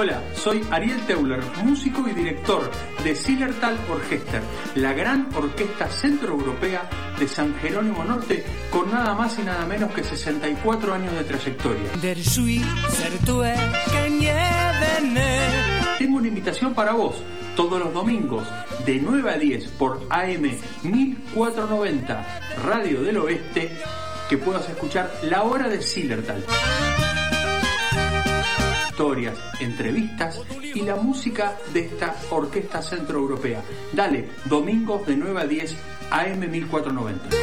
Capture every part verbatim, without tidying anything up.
Hola, soy Ariel Teuler, músico y director de Zillertal Orchester, la gran orquesta centroeuropea de San Jerónimo Norte, con nada más y nada menos que sesenta y cuatro años de trayectoria. Tengo una invitación para vos, todos los domingos, de nueve a diez, por A M mil cuatrocientos noventa, Radio del Oeste, que puedas escuchar La Hora de Zillertal. Historias, entrevistas y la música de esta orquesta centroeuropea. Dale, domingos de nueve a diez, A M mil cuatrocientos noventa.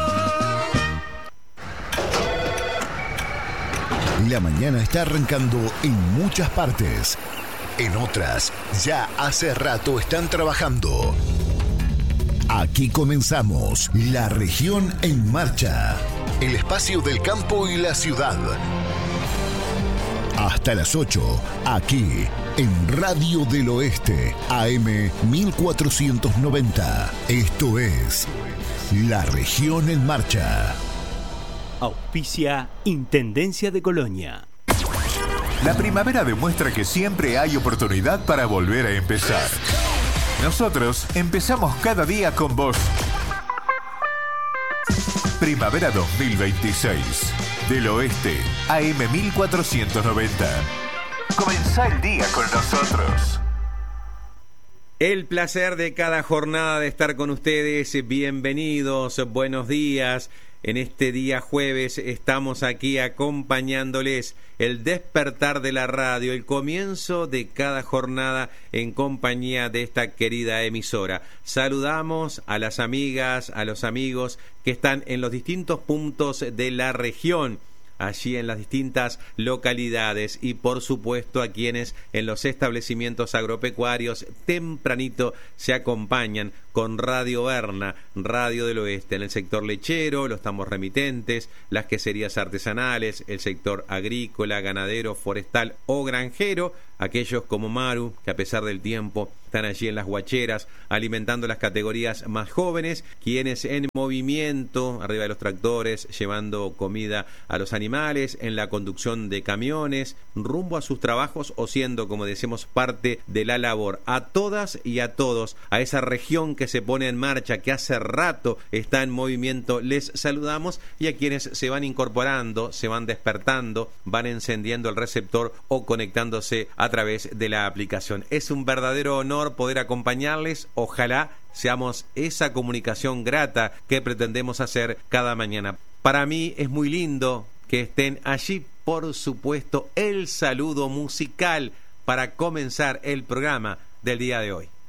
La mañana está arrancando en muchas partes. En otras, ya hace rato están trabajando. Aquí comenzamos La Región en Marcha, el espacio del campo y la ciudad. Hasta las ocho, aquí en Radio del Oeste, A M mil cuatrocientos noventa. Esto es La Región en Marcha. Auspicia Intendencia de Colonia. La primavera demuestra que siempre hay oportunidad para volver a empezar. Nosotros empezamos cada día con vos. Primavera dos mil veintiséis. Del Oeste, A M mil cuatrocientos noventa. Comenzá el día con nosotros. El placer de cada jornada de estar con ustedes. Bienvenidos, buenos días. En este día jueves estamos aquí acompañándoles el despertar de la radio, el comienzo de cada jornada en compañía de esta querida emisora. Saludamos a las amigas, a los amigos que están en los distintos puntos de la región, allí en las distintas localidades, y por supuesto a quienes en los establecimientos agropecuarios tempranito se acompañan con Radio Berna, Radio del Oeste, en el sector lechero, los tambos remitentes, las queserías artesanales, el sector agrícola, ganadero, forestal o granjero, aquellos como Maru, que a pesar del tiempo están allí en las huacheras alimentando las categorías más jóvenes, quienes en movimiento arriba de los tractores, llevando comida a los animales, en la conducción de camiones, rumbo a sus trabajos o siendo, como decimos, parte de la labor. A todas y a todos, a esa región que se pone en marcha, que hace rato está en movimiento, les saludamos, y a quienes se van incorporando, se van despertando, van encendiendo el receptor o conectándose a través de la aplicación. Es un verdadero honor poder acompañarles. Ojalá seamos esa comunicación grata que pretendemos hacer cada mañana. Para mí es muy lindo que estén allí, por supuesto, el saludo musical para comenzar el programa del día de hoy.